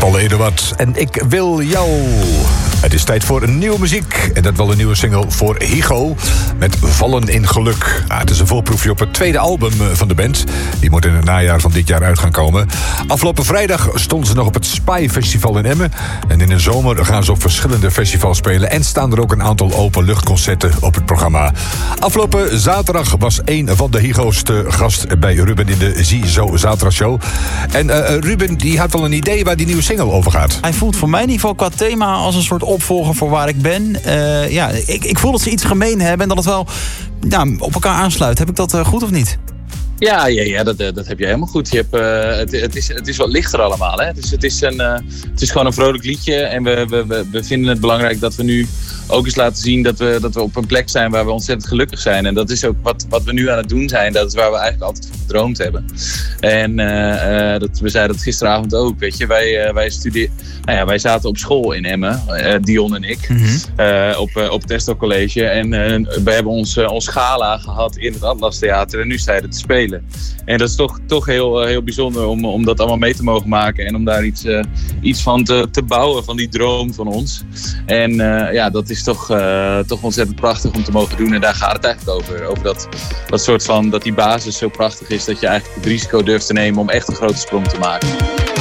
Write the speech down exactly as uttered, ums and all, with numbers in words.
Paul Eduard en ik wil jou. Het is tijd voor een nieuwe muziek. En dat wel een nieuwe single voor Hygo. Met Vallen in Geluk. Ah, het is een voorproefje op het tweede album van de band. Die moet in het najaar van dit jaar uit gaan komen. Afgelopen vrijdag stonden ze nog op het Spy Festival in Emmen. En in de zomer gaan ze op verschillende festivals spelen. En staan er ook een aantal openluchtconcerten op het programma. Afgelopen zaterdag was een van de Hygo's te gast bij Ruben in de Ziezo Zaterdagshow. En uh, Ruben die had wel een idee waar die nieuwe single over gaat. Hij voelt voor mijn niveau qua thema als een soort opvolger voor waar ik ben. Uh, ja, ik, ik voel dat ze iets gemeen hebben en dat het wel ja, op elkaar aansluit. Heb ik dat uh, goed of niet? Ja, ja, ja dat, dat heb je helemaal goed. Je hebt, uh, het, het, is, het is wat lichter allemaal. Hè? Dus het, is een, uh, het is gewoon een vrolijk liedje. En we, we, we, we vinden het belangrijk dat we nu ook eens laten zien dat we, dat we op een plek zijn waar we ontzettend gelukkig zijn. En dat is ook wat, wat we nu aan het doen zijn. Dat is waar we eigenlijk altijd van gedroomd hebben. En uh, uh, dat, we zeiden dat gisteravond ook. Weet je, wij, uh, wij, studeer, nou ja, wij zaten op school in Emmen, uh, Dion en ik, mm-hmm. uh, op, uh, op Testo College. En uh, we hebben ons, uh, ons gala gehad in het Atlas Theater. En nu sta je er te spelen. En dat is toch, toch heel, heel bijzonder om, om dat allemaal mee te mogen maken. En om daar iets, uh, iets van te, te bouwen, van die droom van ons. En uh, ja, dat is toch, uh, toch ontzettend prachtig om te mogen doen. En daar gaat het eigenlijk over. Over dat, dat soort van, dat die basis zo prachtig is dat je eigenlijk het risico durft te nemen om echt een grote sprong te maken.